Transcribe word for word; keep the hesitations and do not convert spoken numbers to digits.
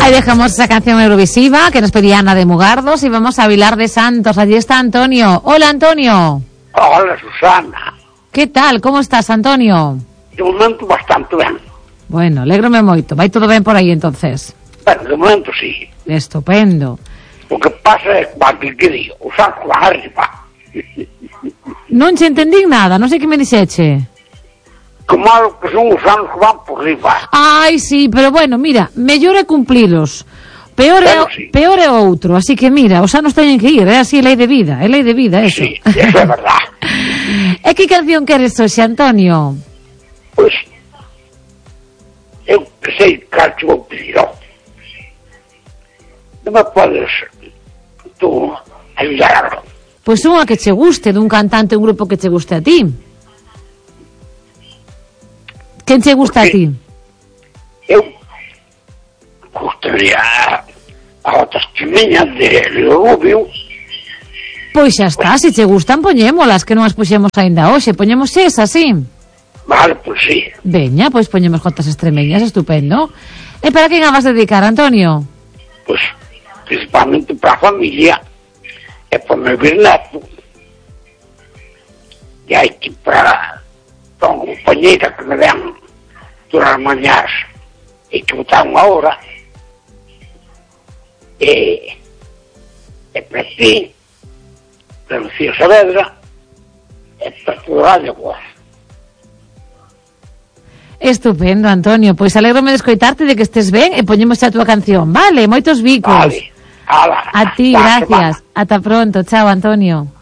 Ahí dejamos esa canción eurovisiva que nos pedía Ana de Mugardos y vamos a Vilar de Santos. Allí está Antonio. Hola, Antonio. Hola, Susana. ¿Qué tal? ¿Cómo estás, Antonio? De momento bastante ben. Bueno, alégrome moito. Vai todo ben por aí, entonces? Bueno, de momento sí. Estupendo. O que pasa é que, que digo, os anos van arriba. Non che entendín nada, non sei que me dixeche. Que malo que son os anos que van por riba. Ai, sí, pero bueno, mira, mellor é cumplilos. Peor é, Bueno, sí. peor é outro, así que mira, os anos teñen que ir, é así, lei de vida, é lei de vida, eso. Sí, eso é verdad. E que canción queres hoxe, Antonio? Pois, eu que sei que te vou pedir, ó. Non me podes tú ayudar algo? Pois unha que che guste, dun cantante, un grupo que che guste a ti. Quen che gusta a ti? Eu gustaría a outras chimiñas de Rubio. Pois xa está, se che gustan poñémolas, que non as puxemos aínda hoxe, poñemos esas, sí. Vale, pois sí. Veña, pois poñemos jotas extremeñas, estupendo. E para quen a vas dedicar, Antonio? Pois, principalmente para a familia e para o meu bisneto. E hai que para a compañeira que me den todas as mañás e que botar unha hora. E, e para ti, para Lucía Saavedra, e para toda a voz. Estupendo, Antonio, pois alégrome de escoitarte de que estés ben e poñemos a túa canción, vale? Moitos bicos. Vale. Ala, A ti, gracias. Ata pronto, chao, Antonio.